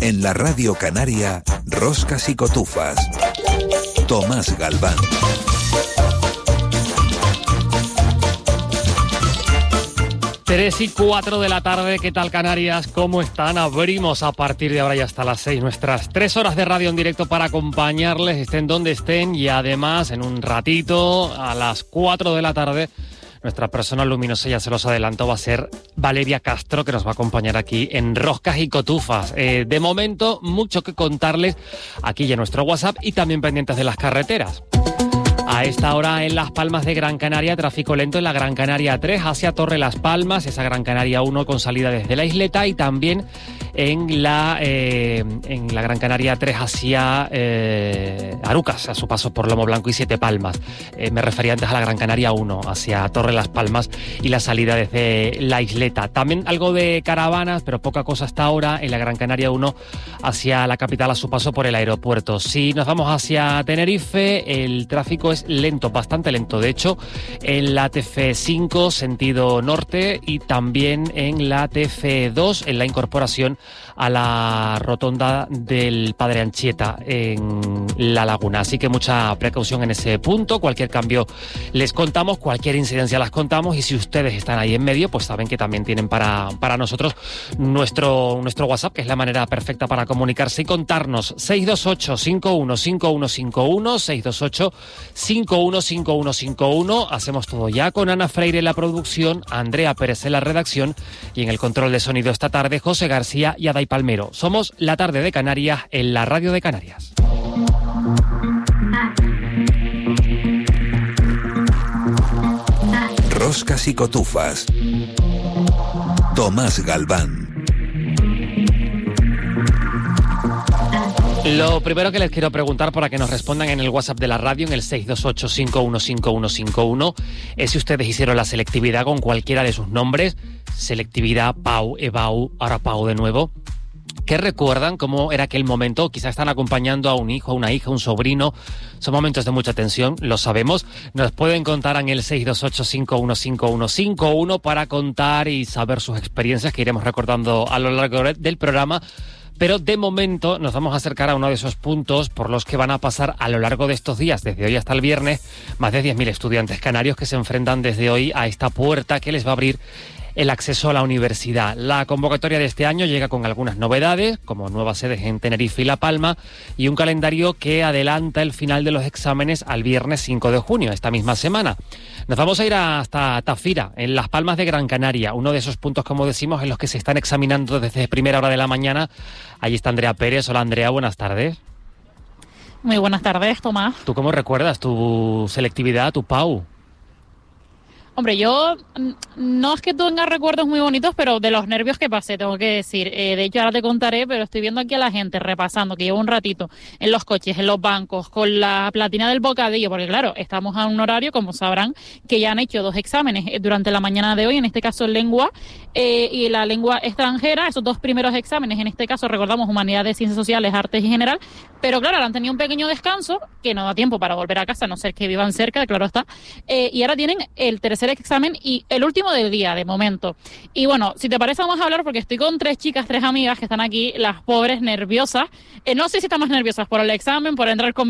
En la Radio Canaria, Roscas y Cotufas. Tomás Galván. Tres y 4 de la tarde, ¿qué tal Canarias? ¿Cómo están? Abrimos a partir de ahora y hasta las 6 nuestras 3 horas de radio en directo para acompañarles, estén donde estén, y además en un ratito, a las 4 de la tarde, nuestra persona luminosa, ya se los adelanto, va a ser Valeria Castro, que nos va a acompañar aquí en Roscas y Cotufas. De momento, mucho que contarles aquí en nuestro WhatsApp y también pendientes de las carreteras. A esta hora en Las Palmas de Gran Canaria, tráfico lento en la Gran Canaria 3 hacia Torre Las Palmas, esa Gran Canaria 1 con salida desde la isleta, y también en la Gran Canaria 3 hacia Arucas, a su paso por Lomo Blanco y Siete Palmas. Me refería antes a la Gran Canaria 1 hacia Torre Las Palmas y la salida desde la isleta. También algo de caravanas, pero poca cosa hasta ahora en la Gran Canaria 1 hacia la capital a su paso por el aeropuerto. Si nos vamos hacia Tenerife, el tráfico es lento, bastante lento. De hecho, en la TF5 sentido norte y también en la TF2 en la incorporación a la rotonda del Padre Anchieta en La Laguna. Así que mucha precaución en ese punto. Cualquier cambio les contamos, cualquier incidencia las contamos, y si ustedes están ahí en medio, pues saben que también tienen para nosotros nuestro WhatsApp, que es la manera perfecta para comunicarse y contarnos. 628-515151, 628-515151. Hacemos todo ya con Ana Freire en la producción, Andrea Pérez en la redacción, y en el control de sonido esta tarde José García y Adai Palmero. Somos La Tarde de Canarias en la Radio de Canarias. Roscas y Cotufas. Tomás Galván. Lo primero que les quiero preguntar, para que nos respondan en el WhatsApp de la radio, en el 628-515151, es si ustedes hicieron la selectividad con cualquiera de sus nombres. Selectividad, Pau, Ebau, ahora Pau de nuevo. ¿Qué recuerdan? ¿Cómo era aquel momento? Quizás están acompañando a un hijo, a una hija, un sobrino. Son momentos de mucha tensión, lo sabemos. Nos pueden contar en el 628-515151 para contar y saber sus experiencias, que iremos recordando a lo largo del programa. Pero de momento nos vamos a acercar a uno de esos puntos por los que van a pasar a lo largo de estos días, desde hoy hasta el viernes, más de 10.000 estudiantes canarios que se enfrentan desde hoy a esta puerta que les va a abrir el acceso a la universidad. La convocatoria de este año llega con algunas novedades, como nuevas sedes en Tenerife y La Palma, y un calendario que adelanta el final de los exámenes al viernes 5 de junio, esta misma semana. Nos vamos a ir hasta Tafira, en Las Palmas de Gran Canaria, uno de esos puntos, como decimos, en los que se están examinando desde primera hora de la mañana. Allí está Andrea Pérez. Hola Andrea, buenas tardes. Muy buenas tardes, Tomás. ¿Tú cómo recuerdas tu selectividad, tu PAU? Hombre, yo no es que tenga recuerdos muy bonitos, pero de los nervios que pasé, tengo que decir. De hecho, ahora te contaré, pero estoy viendo aquí a la gente repasando, que llevo un ratito en los coches, en los bancos, con la platina del bocadillo, porque claro, estamos a un horario, como sabrán, que ya han hecho 2 exámenes durante la mañana de hoy, en este caso lengua y la lengua extranjera. Esos 2 primeros exámenes, en este caso, recordamos, Humanidades, Ciencias Sociales, Artes y General, pero claro, ahora han tenido un pequeño descanso, que no da tiempo para volver a casa, a no ser que vivan cerca, claro está, y ahora tienen el tercer examen y el último del día, de momento. Y bueno, si te parece, vamos a hablar, porque estoy con 3 chicas, 3 amigas que están aquí, las pobres nerviosas. No sé si están más nerviosas por el examen, por entrar con